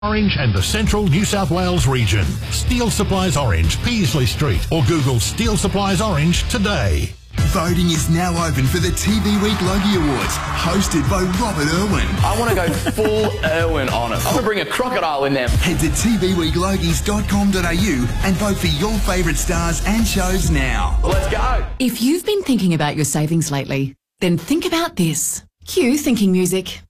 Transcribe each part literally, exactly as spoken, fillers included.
Orange and the Central New South Wales region. Steel Supplies Orange, Peasley Street, or Google Steel Supplies Orange today. Voting is now open for the T V Week Logie Awards, hosted by Robert Irwin. I want to go full Irwin on it. I'm going to bring a crocodile in there. Head to t v week logies dot com dot a u and vote for your favourite stars and shows now. Let's go. If you've been thinking about your savings lately, then think about this. Cue thinking music.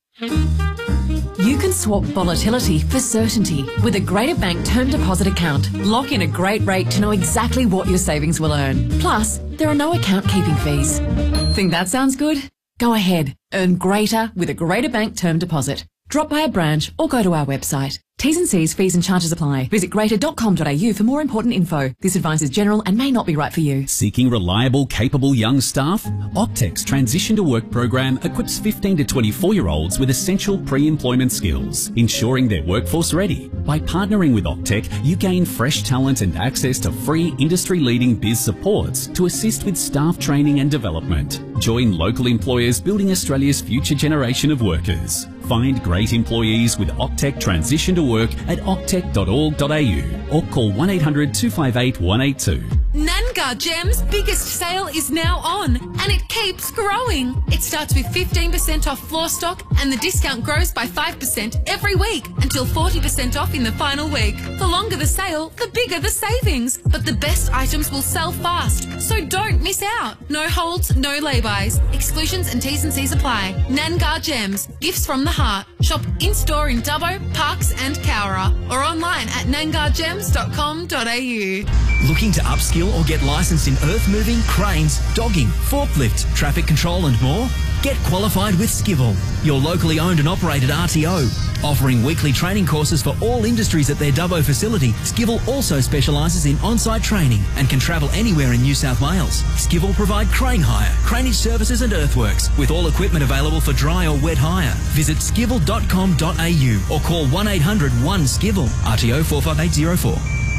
You can swap volatility for certainty with a Greater Bank term deposit account. Lock in a great rate to know exactly what your savings will earn. Plus, there are no account keeping fees. Think that sounds good? Go ahead. Earn greater with a Greater Bank term deposit. Drop by a branch or go to our website. T's and C's, fees and charges apply. Visit greater dot com dot a u for more important info. This advice is general and may not be right for you. Seeking reliable, capable young staff? Octec's Transition to Work program equips fifteen to twenty-four-year-olds with essential pre-employment skills, ensuring they're workforce ready. By partnering with Octec, you gain fresh talent and access to free industry-leading biz supports to assist with staff training and development. Join local employers building Australia's future generation of workers. Find great employees with Octec Transition to Work at octec dot org dot a u or call one eight hundred two five eight one eight two. Nanga Gem's biggest sale is now on, and it keeps growing. It starts with fifteen percent off floor stock, and the discount grows by five percent every week until forty percent off in the final week. The longer the sale, the bigger the savings. But the best items will sell fast, so don't miss out. No holds, no lay-bys. Exclusions and T's and C's apply. Nanga Gems, gifts from the heart. Shop in-store in Dubbo, Parks and Cowra, or online at nanga gems dot com dot a u. Looking to upskill or get licensed in earth moving, cranes, dogging, forklift, traffic control and more? Get qualified with Skivel, your locally owned and operated R T O. Offering weekly training courses for all industries at their Dubbo facility, Skivel also specialises in on-site training and can travel anywhere in New South Wales. Skivel provide crane hire, craneage services and earthworks, with all equipment available for dry or wet hire. Visit skivel dot com dot a u or call one eight hundred one skivel, R T O four five eight zero four.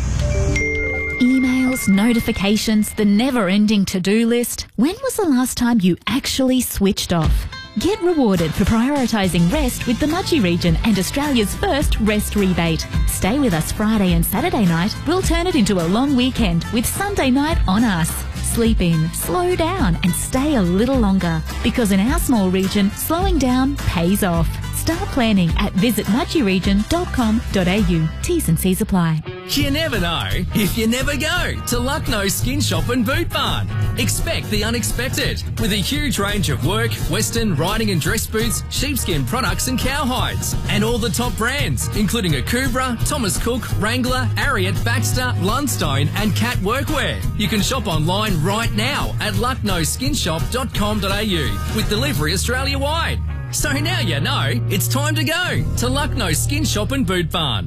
Emails, notifications, the never-ending to-do list. When was the last time you actually switched off? Get rewarded for prioritising rest with the Mudgee region and Australia's first rest rebate. Stay with us Friday and Saturday night. We'll turn it into a long weekend with Sunday night on us. Sleep in, slow down and stay a little longer. Because in our small region, slowing down pays off. Start planning at visit mudgee region dot com dot a u. T's and C's apply. You never know if you never go to Lucknow Skin Shop and Boot Barn. Expect the unexpected with a huge range of work, western, riding and dress boots, sheepskin products and cowhides. And all the top brands, including Akubra, Thomas Cook, Wrangler, Ariat, Baxter, Lundstone and Cat Workwear. You can shop online right now at lucknow skin shop dot com dot a u with delivery Australia-wide. So now you know, it's time to go to Lucknow Skin Shop and Boot Barn.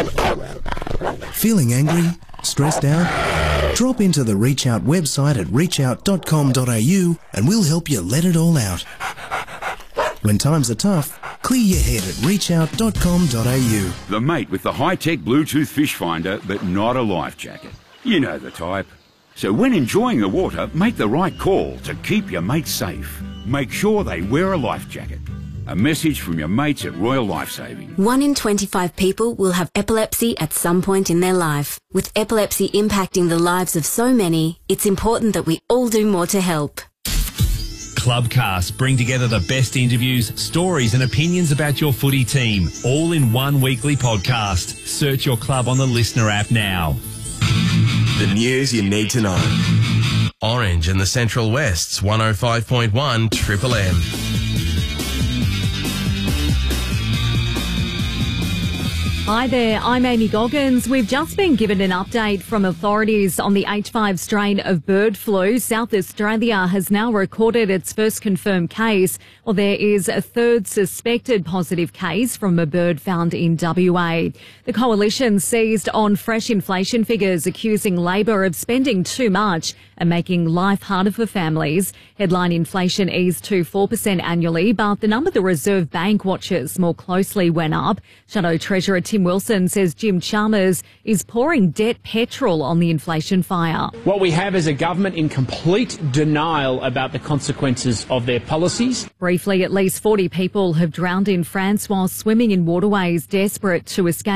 Feeling angry? Stressed out? Drop into the Reach Out website at reach out dot com dot a u and we'll help you let it all out. When times are tough, clear your head at reach out dot com dot a u. The mate with the high-tech Bluetooth fish finder, but not a life jacket. You know the type. So when enjoying the water, make the right call to keep your mates safe. Make sure they wear a life jacket. A message from your mates at Royal Lifesaving. One in twenty-five people will have epilepsy at some point in their life. With epilepsy impacting the lives of so many, it's important that we all do more to help. Clubcast bring together the best interviews, stories and opinions about your footy team, all in one weekly podcast. Search your club on the Listener app now. The news you need to know. Orange and the Central West's one oh five point one Triple M. Hi there, I'm Amy Goggins. We've just been given an update from authorities on the H five strain of bird flu. South Australia has now recorded its first confirmed case. Well, there is a third suspected positive case from a bird found in W A. The coalition seized on fresh inflation figures, accusing Labor of spending too much and making life harder for families. Headline inflation eased to four percent annually, but the number the Reserve Bank watches more closely went up. Shadow Treasurer Tim Tim Wilson says Jim Chalmers is pouring debt petrol on the inflation fire. What we have is a government in complete denial about the consequences of their policies. Briefly, at least forty people have drowned in France while swimming in waterways desperate to escape